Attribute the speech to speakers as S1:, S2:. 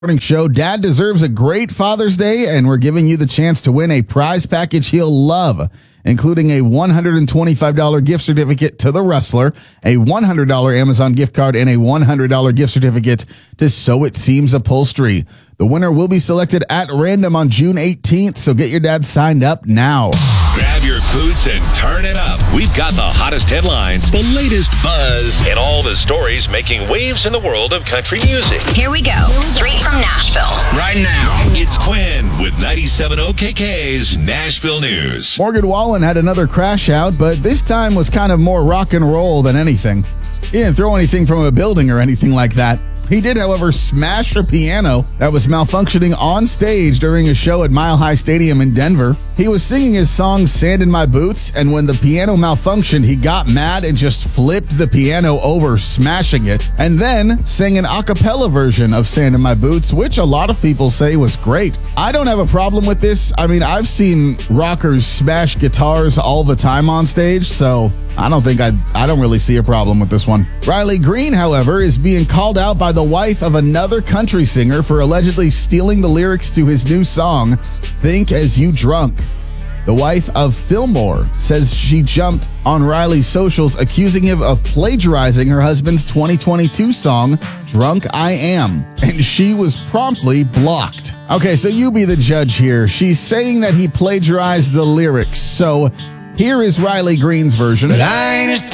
S1: Morning show. Dad deserves a great Father's Day, and we're giving you the chance to win a prize package he'll love, including a $125 gift certificate to The Rustler, a $100 Amazon gift card, and a $100 gift certificate to So It Seems Upholstery. The winner will be selected at random on June 18th, so get your dad signed up now.
S2: Grab your boots and turn it up. We've got the hottest headlines, the latest buzz, and all the stories making waves in the world of country music.
S3: Here we go. Straight from Nashville.
S2: Right now, it's Quinn with 97 OKK's Nashville News.
S1: Morgan Wallen had another crash out, but this time was kind of more rock and roll than anything. He didn't throw anything from a building or anything like that. He did, however, smash a piano that was malfunctioning on stage during a show at Mile High Stadium in Denver. He was singing his song Sand in My Boots, and when the piano malfunctioned, he got mad and just flipped the piano over, smashing it, and then sang an a cappella version of Sand in My Boots, which a lot of people say was great. I don't have a problem with this. I mean, I've seen rockers smash guitars all the time on stage, so I don't really see a problem with this one. Riley Green, however, is being called out by the wife of another country singer for allegedly stealing the lyrics to his new song, Think As You Drunk. The wife of Fillmore says she jumped on Riley's socials accusing him of plagiarizing her husband's 2022 song, Drunk I Am, and she was promptly blocked. Okay, so you be the judge here. She's saying that he plagiarized the lyrics, so here is Riley Green's version.